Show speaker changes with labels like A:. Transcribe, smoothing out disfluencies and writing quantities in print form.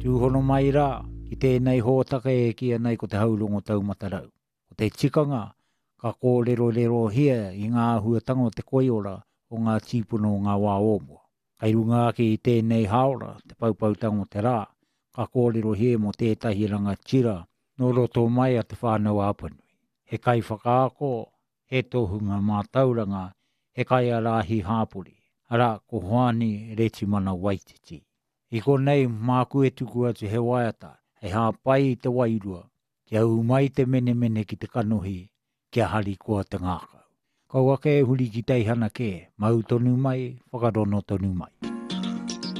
A: Tūhono mai rā, ki tēnei hōtaka e kia nei ko te haulongo taumatarau. O te tikanga, ka kōrero hia i ngā huatanga o te koiora o ngā tīpuno o ngā wā omua. Kei runga ki i tēnei haora, te paupautanga o te rā, ka kōrero hia mo tētahi ranga tira, no roto mai a te whānau apanui. He kai whakaako, he tohunga mā tauranga, he kai arahi hāpuri, ara ko hoani reti mana waititi. I konei māku e tuku atu he waiata, he hāpai i te wairua, kia umai te mene ki te kanohi, kia hari kua te ngākau. Kau ake e huri ki teihana ke, mau tonu mai, whakarono tonu mai.